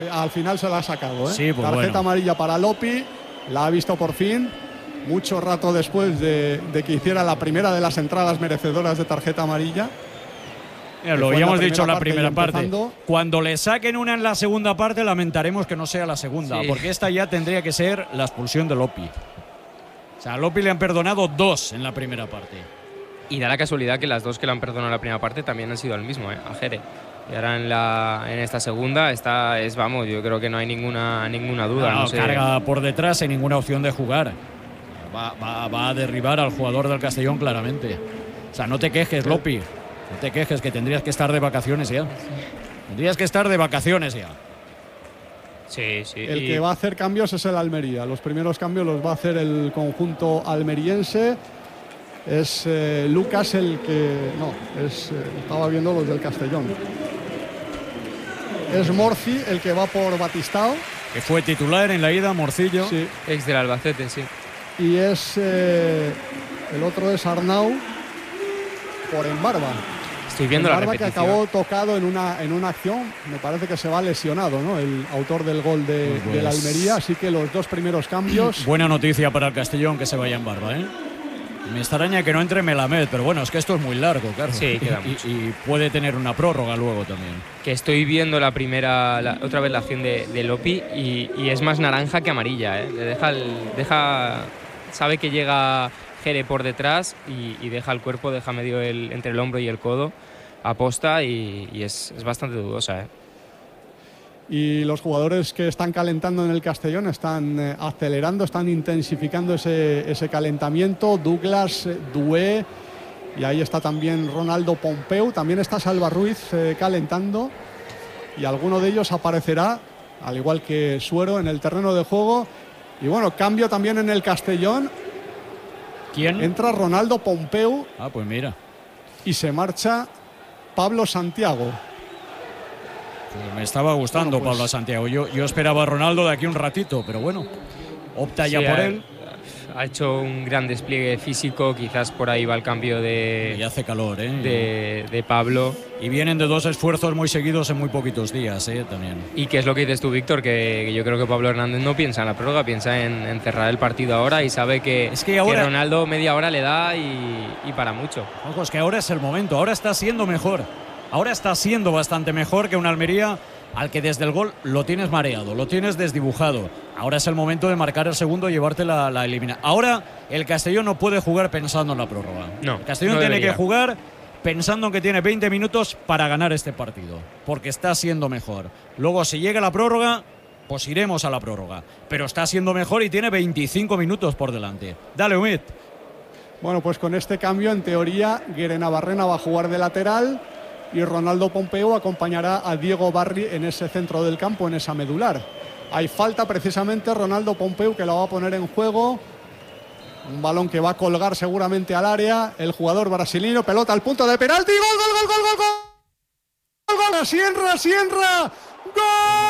Al final se la ha sacado, ¿eh? Sí, pues tarjeta bueno. amarilla para Lopi, la ha visto por fin, mucho rato después de que hiciera la primera de las entradas merecedoras de tarjeta amarilla. Mira, lo habíamos dicho en la parte, primera parte. empezando. Cuando le saquen una en la segunda parte, lamentaremos que no sea la segunda, Sí. porque esta ya tendría que ser la expulsión de Lopi. O sea, a Lopi le han perdonado 2 en la primera parte. Y da la casualidad que las dos que le han perdonado en la primera parte también han sido al mismo, a Jere. Y ahora en esta segunda vamos, yo creo que no hay ninguna duda. No, No sé. carga por detrás sin ninguna opción de jugar. Va a derribar al jugador del Castellón claramente. O sea, no te quejes, Lopi. No te quejes, que tendrías que estar de vacaciones ya. Tendrías que estar de vacaciones ya. Sí, sí. El que va a hacer cambios es el Almería. Los primeros cambios los va a hacer el conjunto almeriense. Es Lucas el que... No, estaba viendo los del Castellón. Es Morci el que va por Batistao. Que fue titular en la ida, Morcillo. Sí. Ex del Albacete, sí. Y es... el otro es Arnau por Embarba. Estoy viendo la Embarba que repetición. acabó tocado en una acción. Me parece que se va lesionado, ¿no? El autor del gol Pues del Almería. Así que los dos primeros cambios... Buena noticia para el Castellón que se vaya en Barba, ¿eh? Me extraña que no entre Melamed, pero bueno, es que esto es muy largo, claro. Sí, queda mucho. Y puede tener una prórroga luego también. Que estoy viendo otra vez la acción de Lopi y es más naranja que amarilla, ¿eh? Le sabe que llega Jere por detrás y deja el cuerpo, deja medio entre el hombro y el codo, aposta y es bastante dudosa, ¿eh? Y los jugadores que están calentando en el Castellón están acelerando, están intensificando ese calentamiento. Douglas, Doué, y ahí está también Ronaldo Pompeu, también está Salva Ruiz calentando, y alguno de ellos aparecerá, al igual que Suero, en el terreno de juego. Y bueno, cambio también en el Castellón. ¿Quién? Entra Ronaldo Pompeu Ah, pues mira. y se marcha Pablo Santiago. Pues me estaba gustando Bueno, pues, Pablo Santiago. Yo esperaba a Ronaldo de aquí un ratito, pero bueno, opta ya Sí, por él. Ha hecho un gran despliegue físico, quizás por ahí va el cambio Y hace calor, ¿eh? de Pablo. Y vienen de 2 esfuerzos muy seguidos en muy poquitos días, también. Y qué es lo que dices tú, Víctor, que yo creo que Pablo Hernández no piensa en la prórroga, piensa en cerrar el partido ahora y sabe que ahora, Ronaldo media hora le da y para mucho. Ojo, es que ahora es el momento, ahora está siendo mejor. Ahora está siendo bastante mejor que un Almería al que desde el gol lo tienes mareado, lo tienes desdibujado. Ahora es el momento de marcar el segundo y llevarte la eliminación. Ahora el Castellón no puede jugar pensando en la prórroga. No, el Castellón no tiene debería. que jugar pensando en que tiene 20 minutos para ganar este partido, porque está siendo mejor. Luego, si llega la prórroga, pues iremos a la prórroga. Pero está siendo mejor y tiene 25 minutos por delante. Dale, Humid. Bueno, pues con este cambio, en teoría, Guerenabarrena va a jugar de lateral y Ronaldo Pompeu acompañará a Diego Barri en ese centro del campo, en esa medular. Hay falta precisamente, Ronaldo Pompeu que la va a poner en juego. Un balón que va a colgar seguramente al área. El jugador brasileño, pelota al punto de penalti. ¡Gol, gol, gol, gol, gol, gol! ¡Gol! ¡Sienra, Sienra! ¡Gol!